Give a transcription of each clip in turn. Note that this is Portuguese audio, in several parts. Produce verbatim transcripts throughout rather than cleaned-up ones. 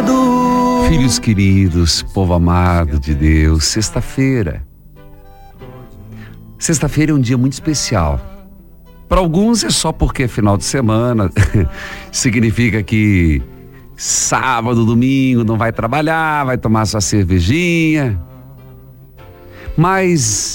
amado. Filhos queridos, povo amado de Deus, sexta-feira. Sexta-feira é um dia muito especial. Para alguns é só porque é final de semana. Significa que sábado, domingo não vai trabalhar, vai tomar sua cervejinha. Mas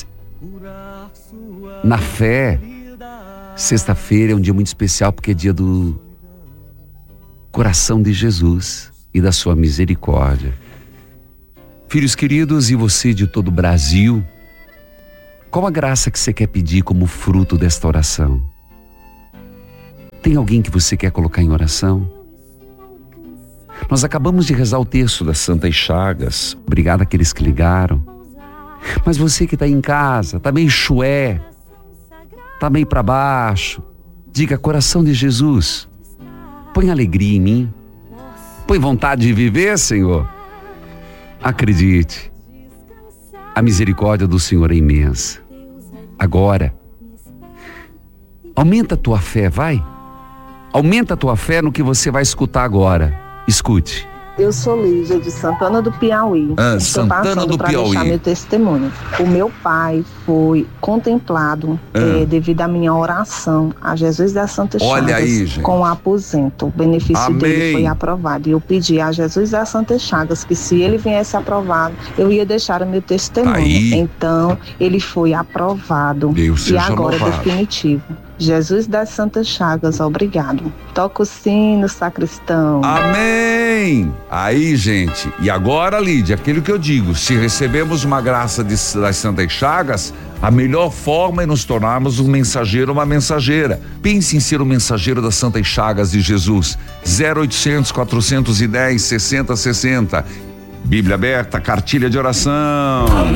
na fé, sexta-feira é um dia muito especial porque é dia do coração de Jesus e da sua misericórdia. Filhos queridos, e você de todo o Brasil, qual a graça que você quer pedir como fruto desta oração? Tem alguém que você quer colocar em oração? Nós acabamos de rezar o terço das Santas Chagas. Obrigado àqueles que ligaram. Mas você que está em casa, está meio chué, está meio para baixo, diga: coração de Jesus, põe alegria em mim, põe vontade de viver, Senhor. Acredite, a misericórdia do Senhor é imensa. Agora, aumenta a tua fé, vai. Aumenta a tua fé no que você vai escutar agora. Escute. Eu sou Lígia de Santana do Piauí. Ah, Estou Santana do para Piauí. deixar meu testemunho. O meu pai foi contemplado Ah. eh, devido à minha oração a Jesus das Santas Olha Chagas aí, gente. com aposento. O benefício Amém. dele foi aprovado. E eu pedi a Jesus das Santas Chagas que se ele viesse aprovado, eu ia deixar o meu testemunho. Aí. Então, ele foi aprovado. Deus e seja agora é louvado. definitivo. Jesus das Santas Chagas, obrigado. Toca o sino, sacristão. Amém! Aí, gente, e agora, Lídia, aquilo que eu digo, se recebemos uma graça de, das Santas Chagas, a melhor forma é nos tornarmos um mensageiro ou uma mensageira. Pense em ser o mensageiro das Santas Chagas de Jesus. zero oitocentos, quatrocentos e dez, sessenta sessenta. Bíblia aberta, cartilha de oração.